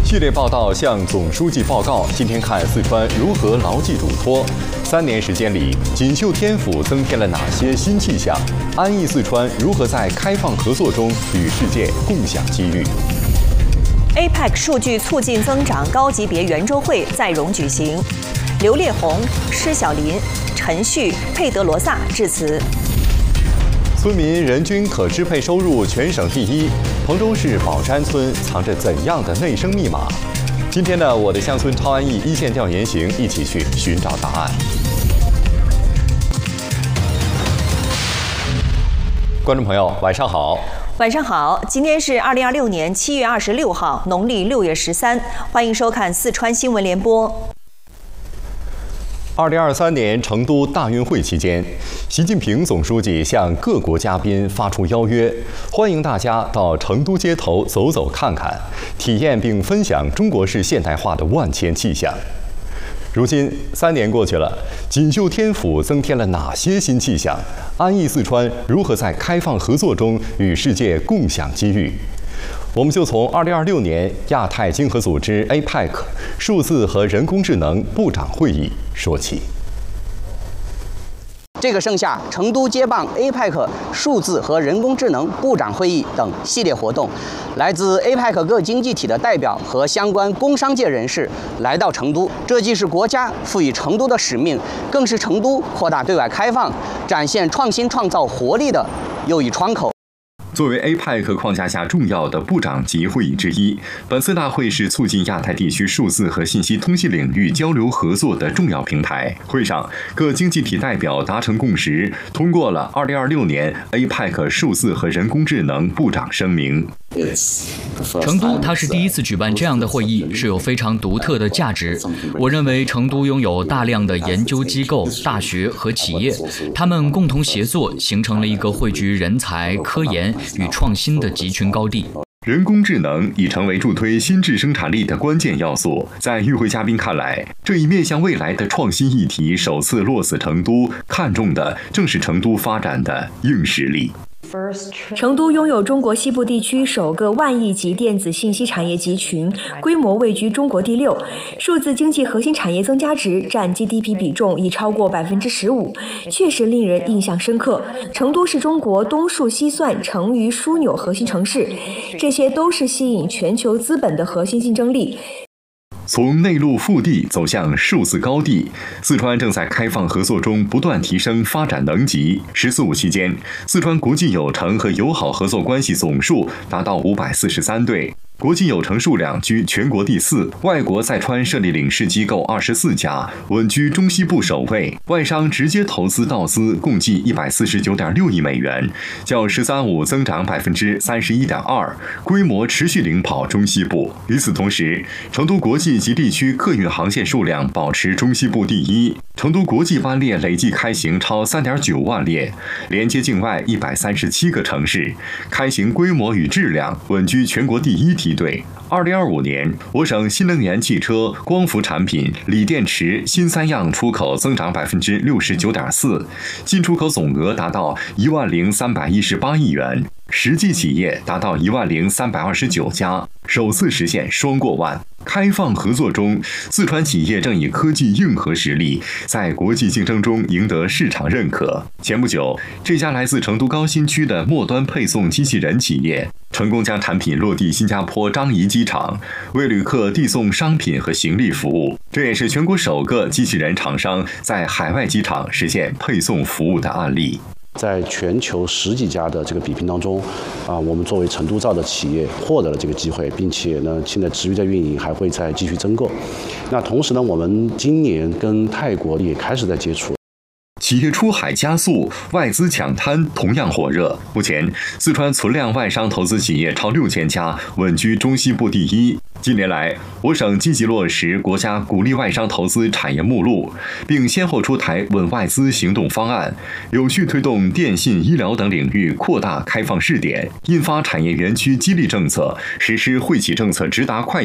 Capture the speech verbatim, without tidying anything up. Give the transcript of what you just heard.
系列报道向总书记报告。今天看四川如何牢记嘱托。三年时间里，锦绣天府增添了哪些新气象？安逸四川如何在开放合作中与世界共享机遇 ？A P E C 数据促进增长高级别圆桌会在蓉举行，刘烈宏、施小林、陈旭、佩德罗萨致辞。 村民人均可支配收入全省第一，彭州市宝山村藏着怎样的内生密码？今天的我的乡村超安逸一线调研行，一起去寻找答案。观众朋友，晚上好。 晚上好，今天是二零二六年七月二十六号，农历六月十三，欢迎收看四川新闻联播。 二零二三年成都大运会期间，习近平总书记向各国嘉宾发出邀约，欢迎大家到成都街头走走看看，体验并分享中国式现代化的万千气象。如今三年过去了，锦绣天府增添了哪些新气象？安逸四川如何在开放合作中与世界共享机遇？我们就从二零二六年亚太经合组织 A P E C 数字和人工智能部长会议说起。 这个盛夏，成都接棒 A P E C 数字和人工智能部长会议等系列活动，来自 A P E C 各经济体的代表和相关工商界人士来到成都。这既是国家赋予成都的使命，更是成都扩大对外开放、展现创新创造活力的又一窗口。 作为 A P E C 框架下重要的部长级会议之一，本次大会是促进亚太地区数字和信息通信领域交流合作的重要平台。会上，各经济体代表达成共识，通过了二零二六年 A P E C 数字和人工智能部长声明。 成都，它是第一次举办这样的会议，是有非常独特的价值。我认为成都拥有大量的研究机构、大学和企业，他们共同协作，形成了一个汇聚人才、科研与创新的集群高地。 人工智能已成为助推新质生产力的关键要素。在与会嘉宾看来，这一面向未来的创新议题首次落死成都，看重的正是成都发展的硬实力。 成都拥有中国西部地区首个万亿级电子信息产业集群，规模位居中国第六，数字经济核心产业增加值占 G D P 比重已超过百分之十五，确实令人印象深刻。成都是中国东数西算、成渝枢纽核心城市，这些都是吸引全球资本的核心竞争力。 从内陆腹地走向数字高地，四川正在开放合作中不断提升发展能级。“十四五”期间，四川国际友城和友好合作关系总数达到五百四十三对，国际友城数量居全国第四，外国在川设立领事机构二十四家，稳居中西部首位。外商直接投资到资共计一百四十九点六亿美元，较“十三五”增长百分之三十一点二，规模持续领跑中西部。与此同时，成都国际及地区客运航线数量保持中西部第一，成都国际班列累计开行超 三点九万列，连接境外一百三十七个城市，开行规模与质量稳居全国第一梯队。二零二五年，我省新能源汽车、光伏产品、锂电池新三样出口增长百分之六十九点四，进出口总额达到一万零三百一十八亿元，实际企业达到一万零三百二十九家，首次实现双过万。开放合作中，四川企业正以科技硬核实力在国际竞争中赢得市场认可。前不久，这家来自成都高新区的末端配送机器人企业成功将产品落地新加坡樟宜机场，为旅客递送商品和行李服务。这也是全国首个机器人厂商在海外机场实现配送服务的案例。 在全球十几家的这个比拼当中，啊，我们作为成都造的企业获得了这个机会，并且呢，现在持续在运营，还会再继续增购。那同时呢，我们今年跟泰国也开始在接触。 企业出海加速，外资抢滩同样火热。目前，四川存量外商投资企业超六千家，稳居中西部第一。近年来，我省积极落实国家鼓励外商投资产业目录，并先后出台稳外资行动方案，有序推动电信、医疗等领域扩大开放试点，印发产业园区激励政策，实施惠企政策直达快